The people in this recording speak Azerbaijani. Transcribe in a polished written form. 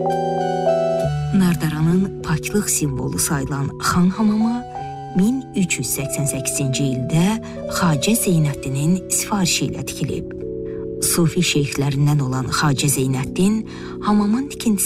Nardaranın paklıq simvolu sayılan Xan hamamı 1388-ci ildə Xacə Zeynəddinin sifarişi ilə tikilib. Sufi şeyxlərindən olan Xacə Zeynəddin hamamın tikintisi